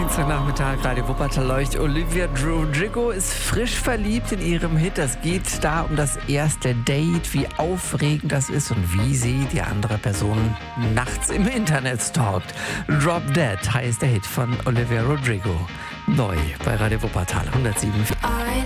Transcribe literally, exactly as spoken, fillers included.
Dienstagnachmittag, Radio Wuppertal leucht. Olivia Rodrigo ist frisch verliebt in ihrem Hit. Es geht da um das erste Date, wie aufregend das ist und wie sie die andere Person nachts im Internet stalkt. Drop Dead heißt der Hit von Olivia Rodrigo. Neu bei Radio Wuppertal hundertsieben.